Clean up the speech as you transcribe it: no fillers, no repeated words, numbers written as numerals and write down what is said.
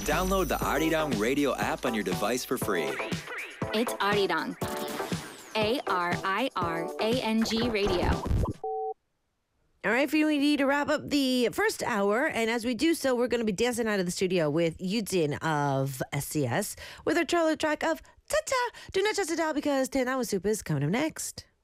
Download the Arirang Radio app on your device for free. It's Arirang. ARIRANG Radio. All right, we need to wrap up the first hour. And as we do so, we're going to be dancing out of the studio with Yujin of SCS with our trailer track of Ta-Ta. Do not shut it down because 10 Hour Soup is coming up next.